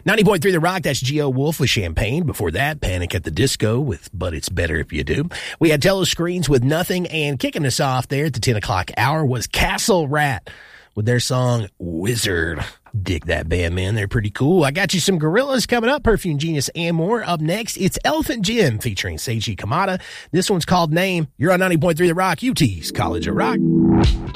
90.3 The Rock, that's Geo Wolf with Champagne. Before that, Panic at the Disco with But It's Better If You Do. We had Telescreens with Nothing, and kicking us off there at the 10 o'clock hour was Castle Rat with their song Wizard. Dig that band, man. They're pretty cool. I got you some Gorillaz coming up, Perfume Genius and more. Up next, it's Elephant Gym featuring Seiji Kamada. This one's called Name. You're on 90.3 The Rock, UT's College of Rock.